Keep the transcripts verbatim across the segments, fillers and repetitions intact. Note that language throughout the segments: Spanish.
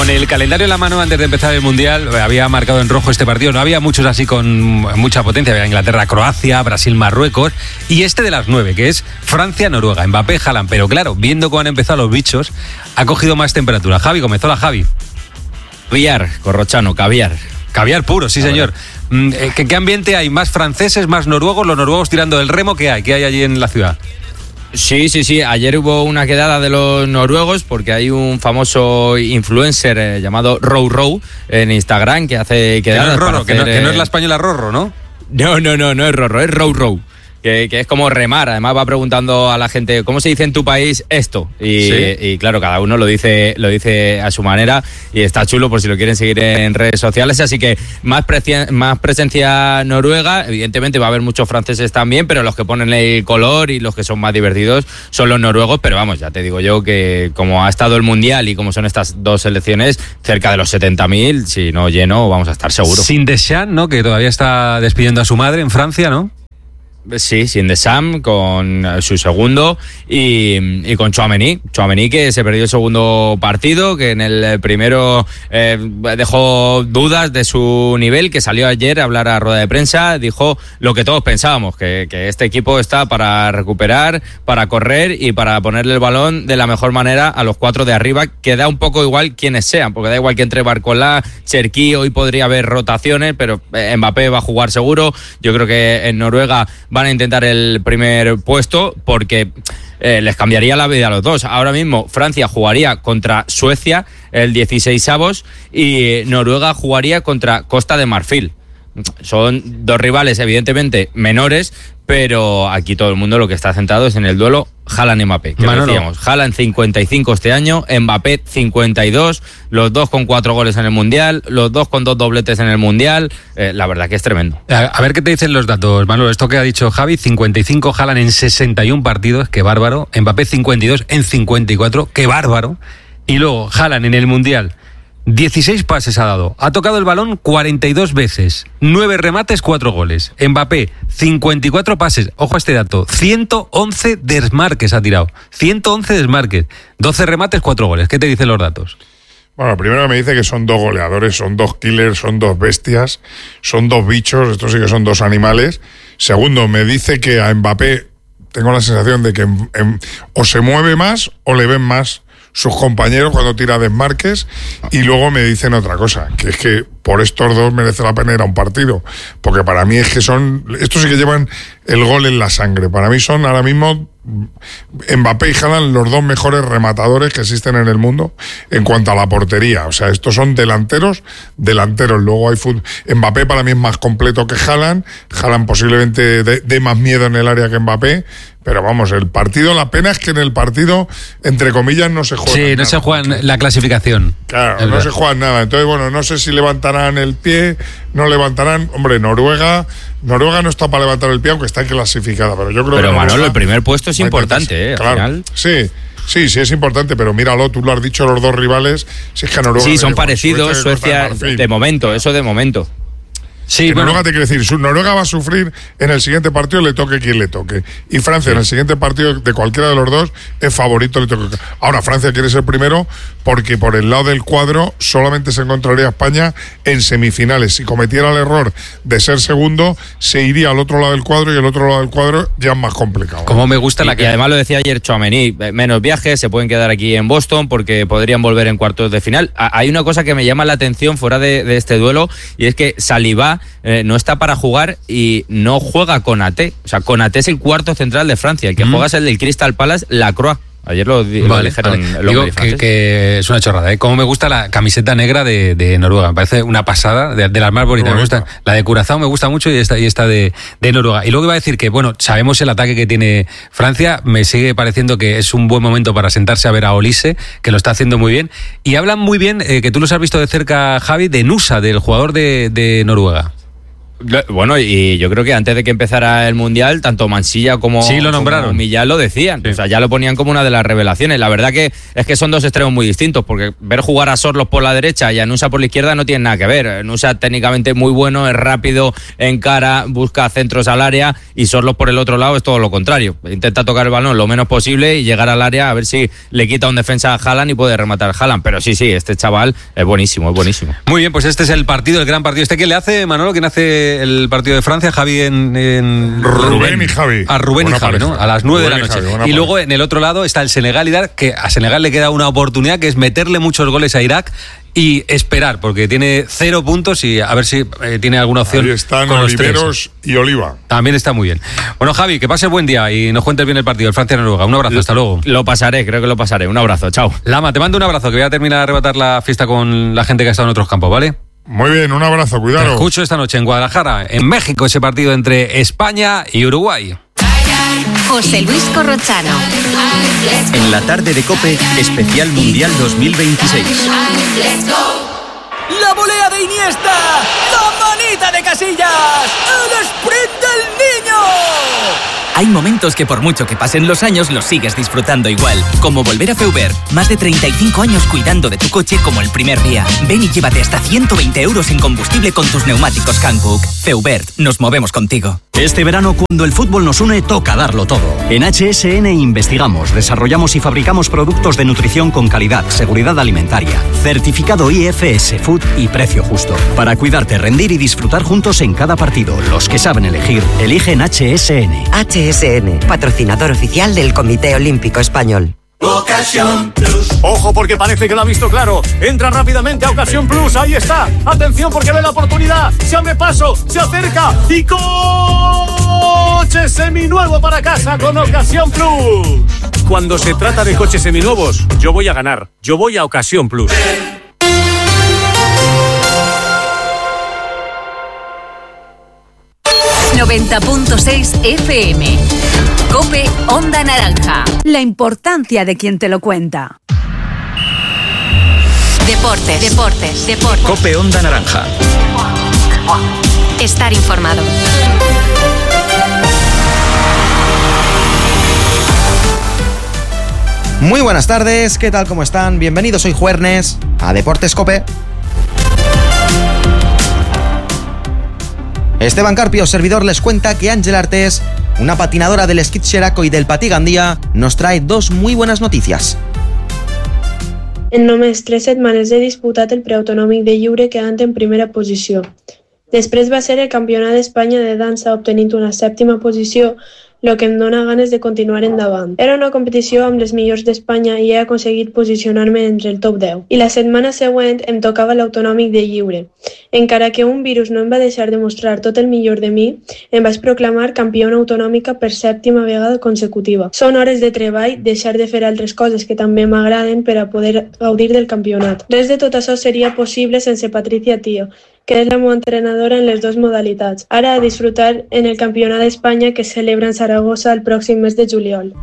Con el calendario en la mano antes de empezar el Mundial, había marcado en rojo este partido. No había muchos así con mucha potencia. Había Inglaterra, Croacia, Brasil, Marruecos. Y este de las nueve, que es Francia, Noruega, Mbappé, Haaland. Pero claro, viendo cómo han empezado los bichos, ha cogido más temperatura. Javi, comenzó la Javi. Caviar, corrochano, caviar. Caviar puro, sí, señor. ¿Qué, ¿Qué ambiente hay? ¿Más franceses, más noruegos? ¿Los noruegos tirando del remo? ¿Qué hay? ¿Qué hay allí en la ciudad? Sí, sí, sí. Ayer hubo una quedada de los noruegos porque hay un famoso influencer eh, llamado Row Row en Instagram que hace quedadas. Que no es Rorro, hacer, que, no, eh... que no es la española Rorro, ¿no? No, no, no, no es Rorro, es Row Row. Que, que es como remar, además va preguntando a la gente ¿cómo se dice en tu país esto? Y, ¿sí? y claro, cada uno lo dice lo dice a su manera y está chulo por si lo quieren seguir en redes sociales, así que más, pre- más presencia noruega, evidentemente va a haber muchos franceses también, pero los que ponen el color y los que son más divertidos son los noruegos, pero vamos, ya te digo yo que como ha estado el Mundial y como son estas dos selecciones, cerca de los setenta mil, si no lleno, vamos a estar seguros. Sin Deschamps, ¿no? Que todavía está despidiendo a su madre en Francia, ¿no? Sí, sin Deschamps, con su segundo y, y con Tchouaméni. Tchouaméni que se perdió el segundo partido, que en el primero eh, dejó dudas de su nivel, que salió ayer a hablar a rueda de prensa, dijo lo que todos pensábamos, que, que este equipo está para recuperar, para correr y para ponerle el balón de la mejor manera a los cuatro de arriba, que da un poco igual quienes sean, porque da igual que entre Barcola, Cherki, hoy podría haber rotaciones, pero Mbappé va a jugar seguro. Yo creo que en Noruega van a intentar el primer puesto porque eh, les cambiaría la vida a los dos. Ahora mismo Francia jugaría contra Suecia el dieciseisavos y Noruega jugaría contra Costa de Marfil. Son dos rivales evidentemente menores, pero aquí todo el mundo lo que está centrado es en el duelo Haaland y Mbappé, que Manolo. decíamos, Haaland cincuenta y cinco este año, Mbappé cincuenta y dos, los dos con cuatro goles en el Mundial, los dos con dos dobletes en el Mundial, eh, la verdad que es tremendo. A, a ver qué te dicen los datos, Manolo. Esto que ha dicho Javi, cincuenta y cinco, Haaland en sesenta y uno partidos, qué bárbaro. Mbappé cincuenta y dos en cincuenta y cuatro, qué bárbaro. Y luego Haaland en el Mundial, dieciséis pases ha dado, ha tocado el balón cuarenta y dos veces, nueve remates, cuatro goles. Mbappé, cincuenta y cuatro pases, ojo a este dato, ciento once desmarques ha tirado, ciento once desmarques, doce remates, cuatro goles. ¿Qué te dicen los datos? Bueno, primero me dice que son dos goleadores, son dos killers, son dos bestias, son dos bichos, estos sí que son dos animales. Segundo, me dice que a Mbappé tengo la sensación de que en, en, o se mueve más o le ven más sus compañeros cuando tira desmarques, y luego me dicen otra cosa, que es que por estos dos merece la pena ir a un partido, porque para mí es que son, estos sí que llevan el gol en la sangre, para mí son ahora mismo Mbappé y Haaland los dos mejores rematadores que existen en el mundo en cuanto a la portería, o sea, estos son delanteros, delanteros, luego hay fútbol. Mbappé para mí es más completo que Haaland, Haaland posiblemente dé de más miedo en el área que Mbappé, pero vamos, el partido, la pena es que en el partido, entre comillas, no se juega Sí, no nada. se juega la clasificación. Claro, Es no verdad. se juega nada. Entonces, bueno, no sé si levantarán el pie, no levantarán. Hombre, Noruega, Noruega no está para levantar el pie, aunque está clasificada, pero yo creo Pero que Manolo, Noruega el primer puesto es va a importante, intentar- ¿eh? Al Claro, final. sí. Sí, sí es importante, pero míralo, tú lo has dicho, los dos rivales, si es que Noruega... Sí, son con parecidos, Suecia y Costa de Suecia, Marfil. de momento, eso de momento. Sí, Que bueno, Noruega te quiere decir, su- Noruega va a sufrir en el siguiente partido, le toque quien le toque. Y Francia sí. En el siguiente partido de cualquiera de los dos es favorito, le toque. Ahora Francia quiere ser primero porque por el lado del cuadro solamente se encontraría España en semifinales. Si cometiera el error de ser segundo, se iría al otro lado del cuadro y el otro lado del cuadro ya es más complicado. como me gusta Y, la y que... además lo decía ayer Tchouaméni, menos viajes, se pueden quedar aquí en Boston porque podrían volver en cuartos de final. A- hay una cosa que me llama la atención fuera de, de este duelo, y es que Saliba eh, no está para jugar y no juega Konaté. O sea, Konaté es el cuarto central de Francia, el que mm. juega es el del Crystal Palace, Lacroix. Ayer lo, lo vale, dijeron vale. los Digo que, que es una chorrada, ¿eh? Como me gusta la camiseta negra de, de Noruega, me parece una pasada, de, de las más bonitas. Me gusta. La de Curazao me gusta mucho y esta, y esta de, de Noruega. Y luego iba a decir que, bueno, sabemos el ataque que tiene Francia, me sigue pareciendo que es un buen momento para sentarse a ver a Olise, que lo está haciendo muy bien. Y hablan muy bien, eh, que tú los has visto de cerca, Javi, de Nusa, del jugador de, de Noruega. Bueno, y yo creo que antes de que empezara el Mundial, tanto Mansilla como, sí, lo nombraron. como Millán lo decían. Sí. O sea, ya lo ponían como una de las revelaciones. La verdad que es que son dos extremos muy distintos, porque ver jugar a Sorloth por la derecha y a Nusa por la izquierda no tiene nada que ver. Nusa técnicamente muy bueno, es rápido, encara, busca centros al área, y Sorloth por el otro lado es todo lo contrario. Intenta tocar el balón lo menos posible y llegar al área a ver si le quita un defensa a Haaland y puede rematar a Haaland. Pero sí, sí, este chaval es buenísimo, es buenísimo. Muy bien, pues este es el partido, el gran partido. ¿Este qué le hace, Manolo? ¿Quién hace el partido de Francia? Javi en... en... Rubén y Javi. A Rubén buena y Javi, pareja. ¿no? A las nueve de la noche. Javi, y luego en el otro lado está el Senegal y Irak, que a Senegal le queda una oportunidad, que es meterle muchos goles a Irak y esperar, porque tiene cero puntos y a ver si eh, tiene alguna opción. Ahí están con Oliveros y Oliva. También está muy bien. Bueno, Javi, que pase buen día y nos cuentes bien el partido, el Francia-Noruega. Un abrazo, hasta luego. Lo pasaré, creo que lo pasaré. Un abrazo, chao. Lama, te mando un abrazo, que voy a terminar de arrebatar la fiesta con la gente que ha estado en otros campos, ¿vale? Muy bien, un abrazo, cuidado. Te escucho esta noche en Guadalajara, en México, ese partido entre España y Uruguay. José Luis Corrochano. En la tarde de COPE, especial Mundial dos mil veintiséis. La volea de Iniesta, la manita de Casillas, el sprint del niño. Hay momentos que por mucho que pasen los años los sigues disfrutando igual, como volver a Feubert. Más de treinta y cinco años cuidando de tu coche como el primer día. Ven y llévate hasta ciento veinte euros en combustible con tus neumáticos Hankook. Feubert, nos movemos contigo. Este verano, cuando el fútbol nos une, toca darlo todo. En H S N investigamos, desarrollamos y fabricamos productos de nutrición con calidad, seguridad alimentaria, certificado I F S Food y precio justo. Para cuidarte, rendir y disfrutar juntos en cada partido. Los que saben elegir, eligen H S N. H S N, patrocinador oficial del Comité Olímpico Español. Ocasión Plus. Ojo, porque parece que lo ha visto claro. Entra rápidamente a Ocasión Plus. Ahí está. Atención, porque ve la oportunidad. Se abre paso, se acerca y coche seminuevo para casa con Ocasión Plus. Cuando se trata de coches seminuevos, yo voy a ganar. Yo voy a Ocasión Plus. noventa punto seis F M. COPE Onda Naranja. La importancia de quien te lo cuenta. Deportes, deportes, deportes. COPE Onda Naranja. Estar informado. Muy buenas tardes, ¿qué tal? ¿Cómo están? Bienvenidos hoy jueves a Deportes COPE. Esteban Carpio, servidor, les cuenta que Ángel Artés, una patinadora del Esquí Xeraco y del Patí Gandía, nos trae dos muy buenas noticias. En només tres setmanes de disputat el preautonòmic de lliure quedant en primera posició. Després va ser el Campionat d'Espanya de dansa obtenint una sèptima posició, el que em dona ganes de continuar endavant. Era una competició amb les millors d'Espanya i he aconseguit posicionar-me entre el top deu. I la setmana següent em tocava l'autonòmic de lliure. Encara que un virus no em va deixar de mostrar tot el millor de mi, em vaig proclamar campiona autonòmica per sèptima vegada consecutiva. Són hores de treball, deixar de fer altres coses que també m'agraden per a poder gaudir del campionat. Res de tot això seria possible sense Patricia Tío, que és la meva entrenadora en les dues modalitats. Ara a disfrutar en el Campionat d'Espanya que celebra en Zaragoza el próximo mes de juliol.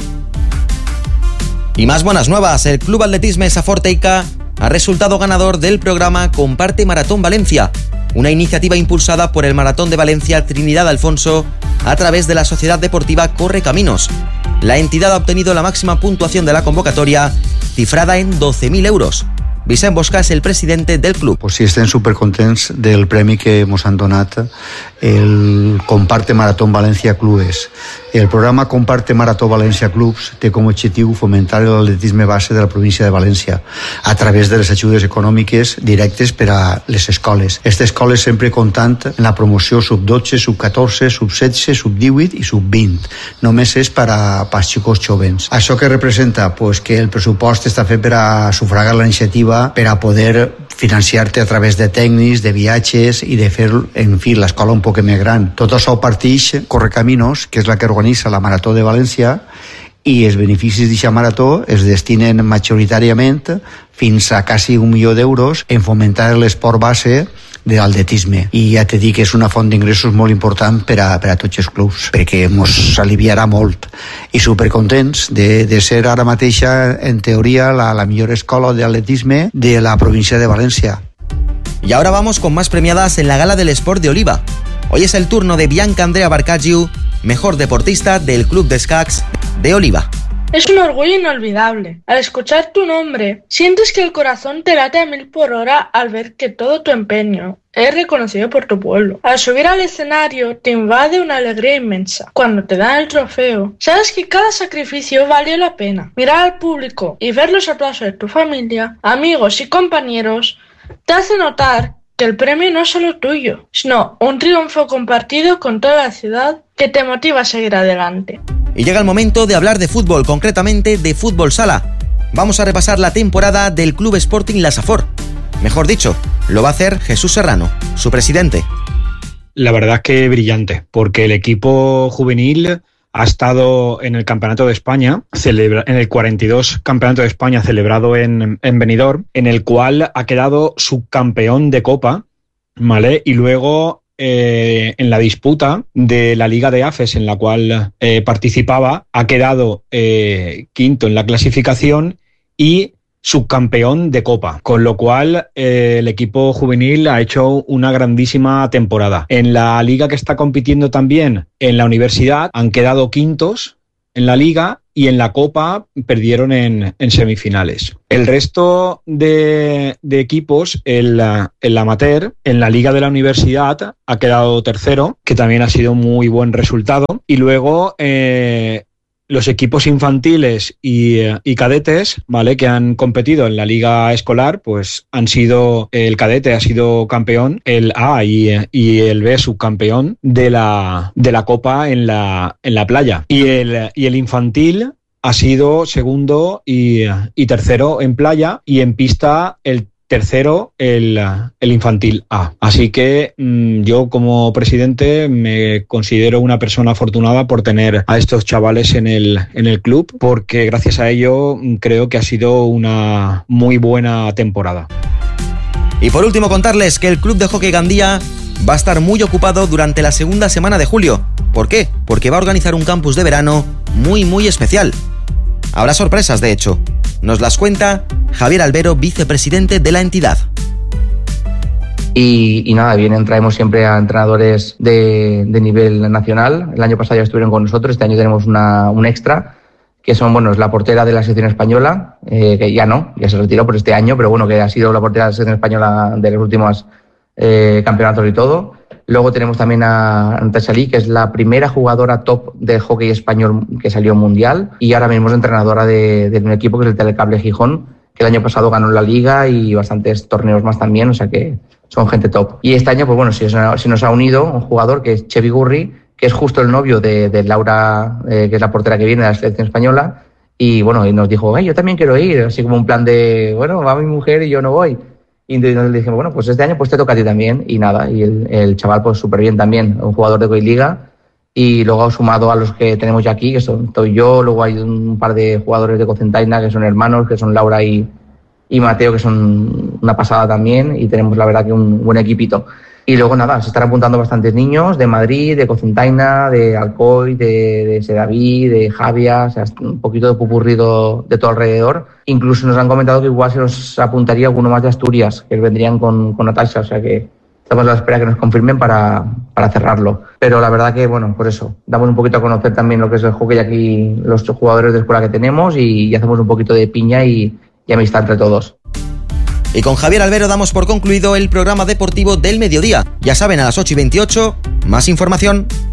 Y más buenas nuevas, el Club Atletisme Saforteica ha resultado ganador del programa Comparte Maratón Valencia, una iniciativa impulsada por el Maratón de Valencia Trinidad Alfonso a través de la Sociedad Deportiva Corre Caminos. La entidad ha obtenido la máxima puntuación de la convocatoria, cifrada en doce mil euros. Vicent Bosca és el presidente del club. Pues sí, estem supercontents del premi que ens han donat el Comparte Maratón València Clubes. El programa Comparte Marató València Clubs té com a objectiu fomentar l'atletisme base de la província de València a través de les ajudes econòmiques directes per a les escoles. Aquestes escoles sempre comptant en la promoció sub dotze, sub catorze, sub setze, sub divuit i sub vint. Només és per a els xicos jovens. Això que representa? Pues que el pressupost està fet per a sufragar la iniciativa, per a poder financiar-te a través de tècnics, de viatges i de fer, en fi, l'escola un poc més gran. Tot això partix Correcaminos, que és la que organitza la Marató de València, i els beneficis d'aquesta marató es destinen majoritàriament fins a quasi un milió d'euros en fomentar l'esport base de l'atletisme. I ja t'he dit que és una font d'ingressos molt important per a, per a tots els clubs, perquè ens aliviarà molt. I supercontents de, de ser ara mateixa, en teoria, la, la millor escola d'atletisme de la província de València. Y ahora vamos con más premiadas en la Gala del Sport de Oliva. Hoy es el turno de Bianca Andrea Barcagiu, mejor deportista del Club d'Escacs de Oliva. Es un orgullo inolvidable. Al escuchar tu nombre, sientes que el corazón te late a mil por hora al ver que todo tu empeño es reconocido por tu pueblo. Al subir al escenario, te invade una alegría inmensa. Cuando te dan el trofeo, sabes que cada sacrificio valió la pena. Mirar al público y ver los aplausos de tu familia, amigos y compañeros te hace notar que el premio no es solo tuyo, sino un triunfo compartido con toda la ciudad que te motiva a seguir adelante. Y llega el momento de hablar de fútbol, concretamente de fútbol sala. Vamos a repasar la temporada del Club Sporting La Safor. Mejor dicho, lo va a hacer Jesús Serrano, su presidente. La verdad es que brillante, porque el equipo juvenil ha estado en el Campeonato de España, celebra, en el cuarenta y dos Campeonato de España celebrado en, en Benidorm, en el cual ha quedado subcampeón de Copa, ¿vale? Y luego eh, en la disputa de la Liga de A F E S en la cual eh, participaba, ha quedado eh, quinto en la clasificación y subcampeón de Copa, con lo cual eh, el equipo juvenil ha hecho una grandísima temporada. En la liga que está compitiendo también en la universidad han quedado quintos en la liga y en la Copa perdieron en, en semifinales. El resto de, de equipos, el, el amateur, en la liga de la universidad ha quedado tercero, que también ha sido muy buen resultado, y luego eh, los equipos infantiles y, y cadetes, ¿vale?, que han competido en la liga escolar, pues han sido, el cadete ha sido campeón, el A y, y el B subcampeón de la, de la Copa en la, en la playa. Y el, y el infantil ha sido segundo y, y tercero en playa, y en pista el tercero el, el infantil A. Así que mmm, yo como presidente me considero una persona afortunada por tener a estos chavales en el, en el club, porque gracias a ello creo que ha sido una muy buena temporada. Y por último contarles que el Club de Hockey Gandía va a estar muy ocupado durante la segunda semana de julio. ¿Por qué? Porque va a organizar un campus de verano muy muy especial. Habrá sorpresas, de hecho. Nos las cuenta Javier Albero, vicepresidente de la entidad. Y, y nada, vienen, traemos siempre a entrenadores de, de nivel nacional. El año pasado ya estuvieron con nosotros, este año tenemos una, un extra, que son, bueno, es la portera de la selección española, eh, que ya no, ya se retiró por este año, pero bueno, que ha sido la portera de la selección española de los últimos eh, campeonatos y todo. Luego tenemos también a Natasha Lee, que es la primera jugadora top de hockey español que salió mundial, y ahora mismo es entrenadora de, de un equipo que es el Telecable Gijón, que el año pasado ganó la liga y bastantes torneos más también, o sea que son gente top. Y este año, pues bueno, se, se nos ha unido un jugador que es Chevy Gurri, que es justo el novio de, de Laura, eh, que es la portera que viene de la selección española, y bueno, y nos dijo, hey, yo también quiero ir, así como un plan de, bueno, va mi mujer y yo no voy. Y entonces le dijimos, bueno, pues este año pues te toca a ti también. Y nada, y el, el chaval pues súper bien también, un jugador de Coiliga. Y luego sumado a los que tenemos ya aquí, que son estoy yo, luego hay un par de jugadores de Cocentaina que son hermanos, que son Laura y, y Mateo, que son una pasada también. Y tenemos la verdad que un buen equipito. Y luego nada, se están apuntando bastantes niños de Madrid, de Cocentaina, de Alcoy, de, de Sedaví, de Javia, o sea, un poquito de pupurrido de todo alrededor. Incluso nos han comentado que igual se nos apuntaría alguno más de Asturias, que vendrían con, con Natasha, o sea que estamos a la espera que nos confirmen para, para cerrarlo. Pero la verdad que, bueno, por eso, damos un poquito a conocer también lo que es el hockey aquí, los jugadores de escuela que tenemos, y, y hacemos un poquito de piña y, y amistad entre todos. Y con Javier Albero damos por concluido el programa deportivo del mediodía. Ya saben, a las ocho y veintiocho, más información.